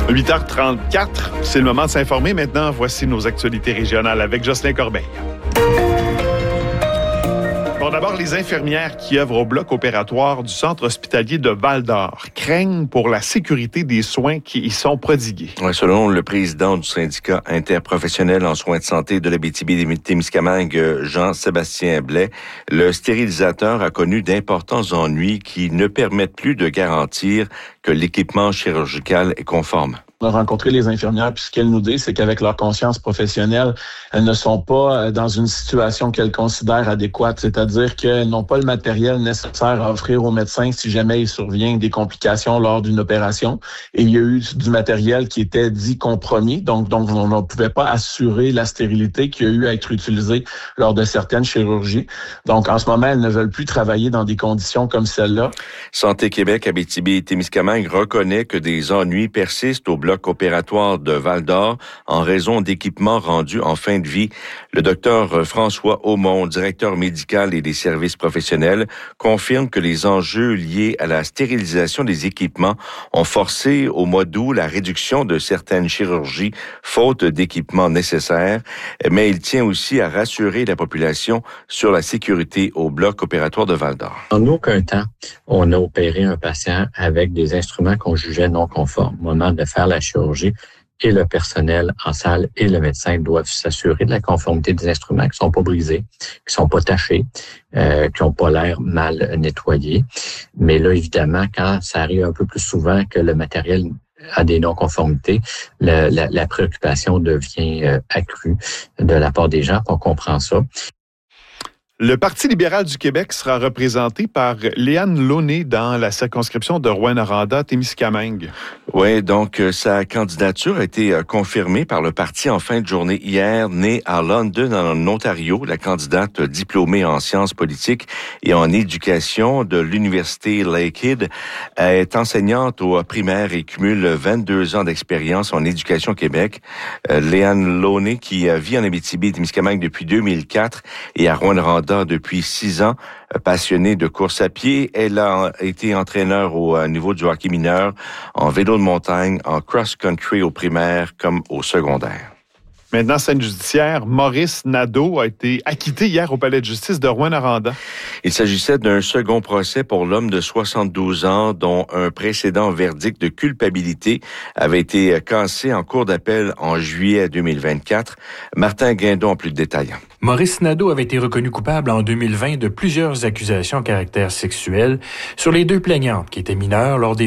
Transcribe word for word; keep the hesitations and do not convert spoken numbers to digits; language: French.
huit heures trente-quatre, c'est le moment de s'informer. Maintenant, voici nos actualités régionales avec Jocelyn Corbeil. Bon, d'abord, les infirmières qui œuvrent au bloc opératoire du centre hospitalier de Val-d'Or craignent pour la sécurité des soins qui y sont prodigués. Ouais, selon le président du syndicat interprofessionnel en soins de santé de l'Abitibi-Témiscamingue, Jean-Sébastien Blais, le stérilisateur a connu d'importants ennuis qui ne permettent plus de garantir que l'équipement chirurgical est conforme. On a rencontré les infirmières, puis ce qu'elles nous disent, c'est qu'avec leur conscience professionnelle, elles ne sont pas dans une situation qu'elles considèrent adéquate, c'est-à-dire qu'elles n'ont pas le matériel nécessaire à offrir aux médecins si jamais il survient des complications lors d'une opération. Et il y a eu du matériel qui était dit compromis, donc, donc on ne pouvait pas assurer la stérilité qui a eu à être utilisée lors de certaines chirurgies. Donc en ce moment, elles ne veulent plus travailler dans des conditions comme celle-là. Santé Québec Abitibi-Témiscamingue reconnaît que des ennuis persistent au bloc opératoire de Val-d'Or en raison d'équipements rendus en fin de vie. Le docteur François Aumont, directeur médical et des services professionnels, confirme que les enjeux liés à la stérilisation des équipements ont forcé au mois d'août la réduction de certaines chirurgies faute d'équipements nécessaires, mais il tient aussi à rassurer la population sur la sécurité au bloc opératoire de Val-d'Or. En aucun temps, on a opéré un patient avec des instruments qu'on jugeait non conformes. Au moment de faire la chirurgie, et le personnel en salle et le médecin doivent s'assurer de la conformité des instruments qui sont pas brisés, qui sont pas tachés, euh, qui ont pas l'air mal nettoyés. Mais là, évidemment, quand ça arrive un peu plus souvent que le matériel a des non-conformités, la, la, la préoccupation devient euh, accrue de la part des gens. On comprend ça. Le Parti libéral du Québec sera représenté par Léane Launay dans la circonscription de Rouyn-Noranda-Témiscamingue. Oui, donc euh, sa candidature a été euh, confirmée par le parti en fin de journée hier. Née à London, en Ontario, la candidate diplômée en sciences politiques et en éducation de l'Université Lakehead est enseignante au primaire et cumule vingt-deux ans d'expérience en éducation au Québec. Euh, Léane Launay, qui euh, vit en Abitibi-Témiscamingue depuis deux mille quatre et à Rouyn-Noranda depuis six ans, passionnée de course à pied. Elle a été entraîneur au niveau du hockey mineur, en vélo de montagne, en cross-country au primaire comme au secondaire. Maintenant, scène judiciaire, Maurice Nadeau a été acquitté hier au palais de justice de Rouyn-Noranda. Il s'agissait d'un second procès pour l'homme de soixante-douze ans dont un précédent verdict de culpabilité avait été cassé en cour d'appel en juillet deux mille vingt-quatre. Martin Guindon a plus de détails. Maurice Nadeau avait été reconnu coupable en deux mille vingt de plusieurs accusations à caractère sexuel sur les deux plaignantes qui étaient mineures lors des